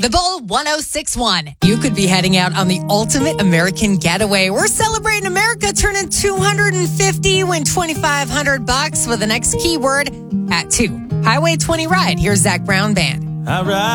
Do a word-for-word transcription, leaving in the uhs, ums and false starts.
The Bull one oh six point one. You could be heading out on the ultimate American getaway. We're celebrating America turning two hundred fifty. Win twenty-five hundred bucks with the next keyword at two. Highway twenty ride. Here's Zach Brown Band. I ride.